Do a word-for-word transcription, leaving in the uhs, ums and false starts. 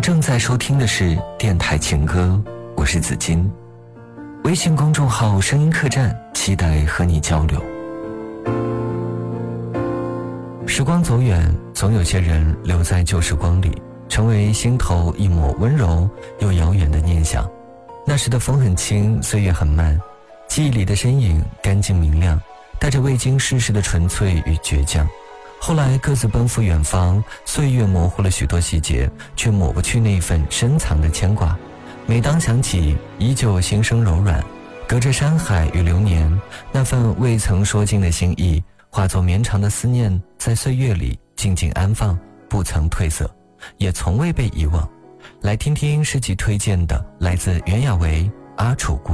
正在收听的是电台情歌，我是子金。微信公众号声音客栈，期待和你交流。时光走远，总有些人留在旧时光里，成为心头一抹温柔又遥远的念想。那时的风很轻，岁月很慢，记忆里的身影干净明亮，带着未经世事的纯粹与倔强。后来各自奔赴远方，岁月模糊了许多细节，却抹不去那份深藏的牵挂。每当想起，依旧心生柔软。隔着山海与流年，那份未曾说尽的心意，化作绵长的思念，在岁月里静静安放，不曾褪色，也从未被遗忘。来听听诗集推荐的，来自袁娅维《阿楚故